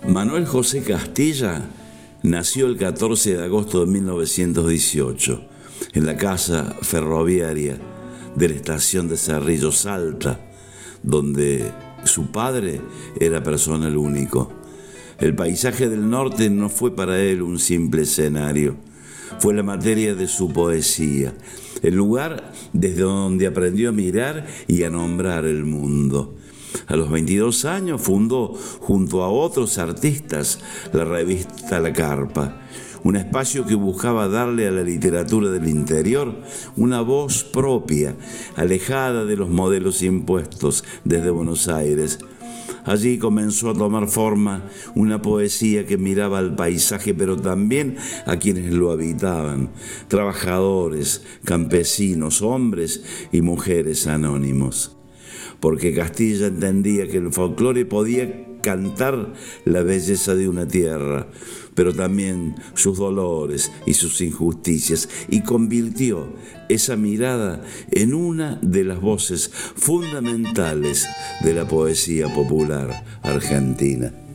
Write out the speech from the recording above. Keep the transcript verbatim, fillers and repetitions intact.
Manuel José Castilla nació el catorce de agosto de mil novecientos dieciocho en la casa ferroviaria de la estación de Cerrillo, Salta, donde su padre era personal único. El paisaje del norte no fue para él un simple escenario, fue la materia de su poesía, el lugar desde donde aprendió a mirar y a nombrar el mundo. A los veintidós años fundó, junto a otros artistas, la revista La Carpa, un espacio que buscaba darle a la literatura del interior una voz propia, alejada de los modelos impuestos desde Buenos Aires. Allí comenzó a tomar forma una poesía que miraba al paisaje, pero también a quienes lo habitaban, trabajadores, campesinos, hombres y mujeres anónimos. Porque Castilla entendía que el folclore podía cantar la belleza de una tierra, pero también sus dolores y sus injusticias, y convirtió esa mirada en una de las voces fundamentales de la poesía popular argentina.